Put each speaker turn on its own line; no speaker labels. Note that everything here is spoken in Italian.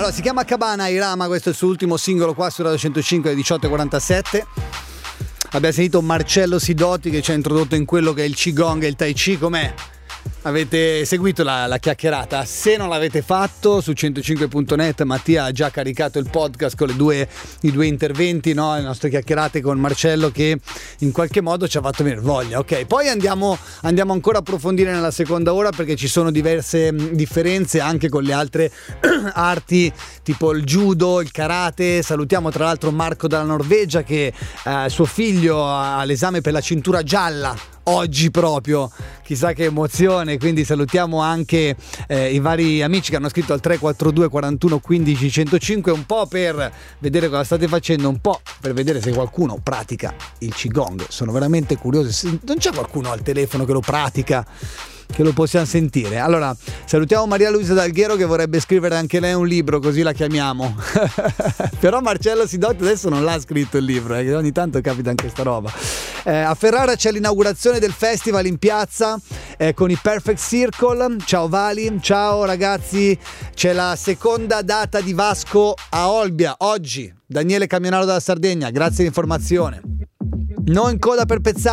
Allora, si chiama Cabana Irama, questo è il suo ultimo singolo qua su Radio 105 alle 18:47. Abbiamo sentito Marcello Sidoti che ci ha introdotto in quello che è il Qigong e il Tai Chi. Com'è? Avete seguito la chiacchierata? Se non l'avete fatto, su 105.net Mattia ha già caricato il podcast con i due interventi, no? Le nostre chiacchierate con Marcello, che in qualche modo ci ha fatto venire voglia. Ok, poi andiamo ancora a approfondire nella seconda ora, perché ci sono diverse differenze anche con le altre arti, tipo il judo, il karate. Salutiamo tra l'altro Marco dalla Norvegia, che suo figlio ha l'esame per la cintura gialla oggi proprio, chissà che emozione. Quindi salutiamo anche i vari amici che hanno scritto al 342 41 15 105, un po' per vedere cosa state facendo, un po' per vedere se qualcuno pratica il Qigong. Sono veramente curioso, se non c'è qualcuno al telefono che lo pratica, che lo possiamo sentire. Allora salutiamo Maria Luisa D'Alghero, che vorrebbe scrivere anche lei un libro, così la chiamiamo. Però Marcello Sidotti adesso non l'ha scritto il libro, che ogni tanto capita anche sta roba. A Ferrara c'è l'inaugurazione del festival in piazza con i Perfect Circle. Ciao Vali, ciao ragazzi. C'è la seconda data di Vasco a Olbia oggi. Daniele Camionaro dalla Sardegna, grazie all'informazione. Non in coda per Pezzali.